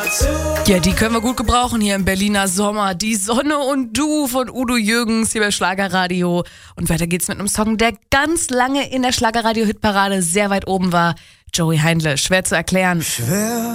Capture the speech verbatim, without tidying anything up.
Ja, die können wir gut gebrauchen hier im Berliner Sommer. Die Sonne und Du von Udo Jürgens hier bei Schlagerradio. Und weiter geht's mit einem Song, der ganz lange in der Schlagerradio-Hitparade sehr weit oben war. Joey Heindle, schwer zu erklären. Schwer